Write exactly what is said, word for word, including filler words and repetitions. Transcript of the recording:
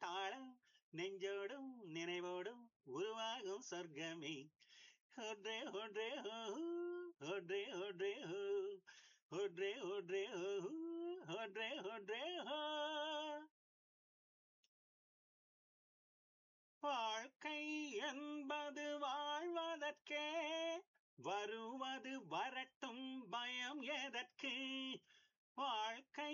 தாளம் நெஞ்சோடும் நினைவோடும் உருவாகும் சொர்க்கமே ஒன்றே ஒன்றே ஓ ஒன்றே ஒன்றே ஓ ஒன்றே ஒன்றே ஓ ஒன்றே ஒன்றே ஓ வாழ்க்கை என்பது வாழ்வதற்கே வருவது வரட்டும் பயம் எதற்கு வாழ்க்கை